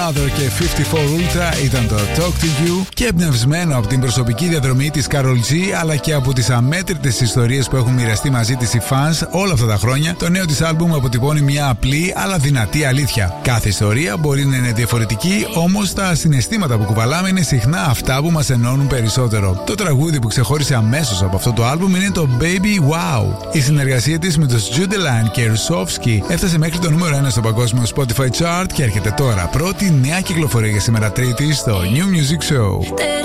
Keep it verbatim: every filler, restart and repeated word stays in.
Other και φιφτι φορ Ultra ήταν το Talk to You και εμπνευσμένο από την προσωπική διαδρομή της Karol G αλλά και από τις αμέτρητες ιστορίες που έχουν μοιραστεί μαζί της οι fans όλα αυτά τα χρόνια, το νέο της άλμπουμ αποτυπώνει μια απλή αλλά δυνατή αλήθεια. Κάθε ιστορία μπορεί να είναι διαφορετική, όμως τα συναισθήματα που κουβαλάμε είναι συχνά αυτά που μας ενώνουν περισσότερο. Το τραγούδι που ξεχώρισε αμέσως από αυτό το άλμπουμ είναι το Baby Wow. Η συνεργασία της με τους Judeline και Rusovsky έφτασε μέχρι το νούμερο ένα στο παγκόσμιο Spotify chart και έρχεται τώρα πρώτη νέα κυκλοφορία για σήμερα Τρίτη στο New Music Show.